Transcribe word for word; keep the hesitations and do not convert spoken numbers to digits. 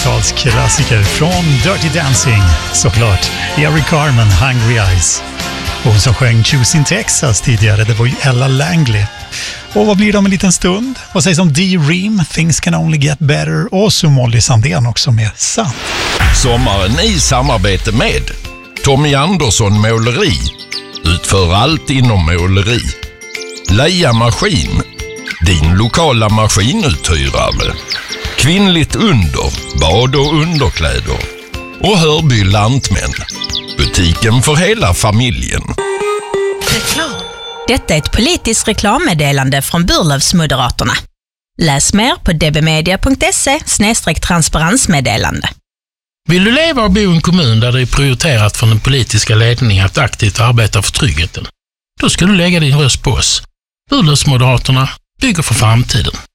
nittiotalsklassiker från Dirty Dancing, såklart. Eric Carmen, Hungry Eyes. Hon som sjöng Choosing Texas tidigare, det var ju Ella Langley. Och vad blir det om en liten stund? Vad sägs om D-Ream, Things Can Only Get Better, och så Molly Sandén också med Sant. Sommaren i samarbete med Tommy Andersson Måleri. Utför allt inom måleri. Leia Maskin, din lokala maskinuthyrare. Kvinnligt under, bad och underkläder. Och Hörby Lantmän, butiken för hela familjen. Reklam. Detta är ett politiskt reklammeddelande från Burlövsmoderaterna. Läs mer på dbmedia punkt se snedstreck transparensmeddelande. Vill du leva och bo i en kommun där det är prioriterat från den politiska ledningen att aktivt arbeta för tryggheten? Då ska du lägga din röst på oss. Burlövsmoderaterna bygger för framtiden.